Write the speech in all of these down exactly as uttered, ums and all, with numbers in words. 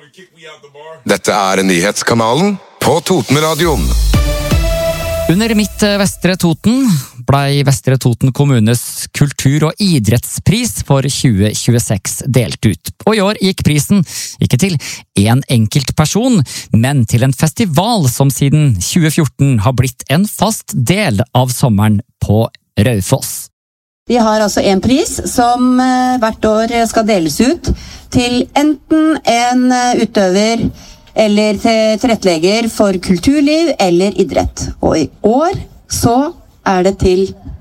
Dette er nyhetskanalen på Totenradioen. Under Midt Vestre Toten blei Vestre Toten kommunes kultur- og idrettspris for tjue tjueseks delt ut. Og i år gikk prisen ikke til en enkelt person, men til en festival som siden tjue fjorten har blitt en fast del av sommeren på Raufoss. Vi har altså en pris som hvert år skal deles ut til enten en utøver eller til tilrettelegger for kulturliv eller idrett. Og i år så er det til...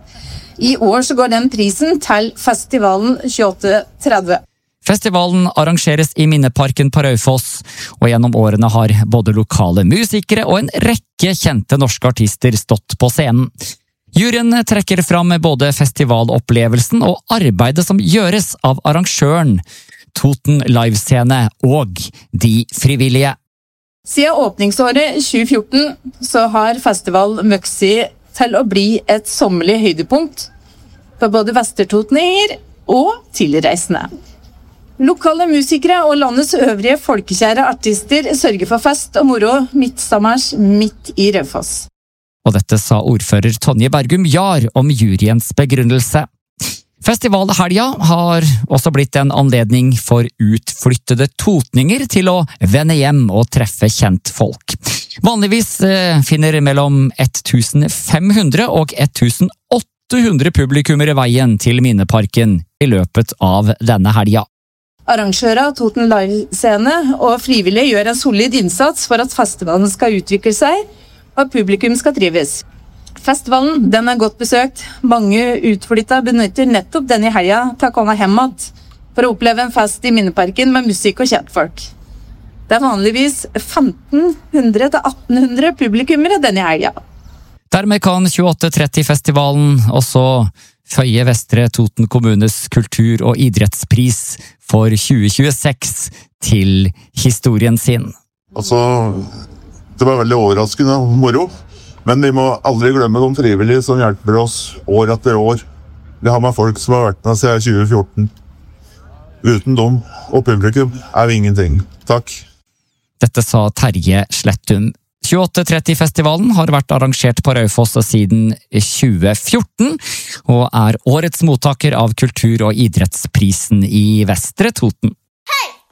I år så går den prisen til festivalen tjueåtte tretti. Festivalen arrangeres i Minneparken på Raufoss, og gjennom årene har både lokale musikere og en rekke kjente norske artister stått på scenen. Juryen trekker fram både festivalopplevelsen og arbeidet som gjøres av arrangøren, Toten Livescene og de frivillige. Siden åpningsåret tjue fjorten så har festival Møksi til å bli et sommerlig høydepunkt for både vestertotninger og tilreisende. Lokale musikere og landets øvrige folkekjære artister sørger for fest og moro midtsommers midt i Raufoss. Og dette sa ordfører Tonje Bergum Jar om juryens begrunnelse. Festivalhelga har også blitt en anledning for utflyttede totninger til å vende hjem og treffe kjent folk. Vanligvis finner mellom tusen fem hundre og tusen åtte hundre publikummere veien til Minneparken i løpet av denne helga. Arrangører av Toten Livescene og frivillige gjør en solid innsats for at festivalen skal utvikle seg og publikum skal trives. Festivalen den er godt besøkt. Mange utflyttet benytter nettopp denne helga til å komme hjem for å oppleve en fest i Minneparken med musikk og kjentfolk. Det er vanligvis femten hundre til atten hundre publikummere denne helga. Dermed kan tjueåtte tretti-festivalen også føye Vestre Toten kommunes kultur- og idrettspris for tjue tjueseks til historien sin. Altså, det var veldig overraskende og moro. Men vi må aldri glemme de frivillige som hjelper oss år etter år. Vi har med folk som har vært med siden tjue fjorten. Uten dem og publikum er vi ingenting. Takk. Dette sa Terje Slettum. tjueåtte tretti-festivalen har vært arrangert på Raufoss siden tjue fjorten, og er årets mottaker av kultur- og idrettsprisen i Vestre Toten. Hei!